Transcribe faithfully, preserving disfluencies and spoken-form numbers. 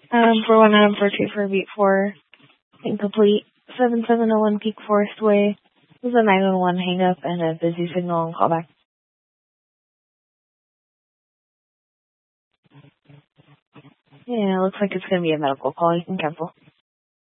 Um, four one nine four two for beat four, incomplete. seven seven zero one Peak Forest Way. This is a nine one one hang up and a busy signal and callback. Yeah, it looks like it's going to be a medical call. You can cancel.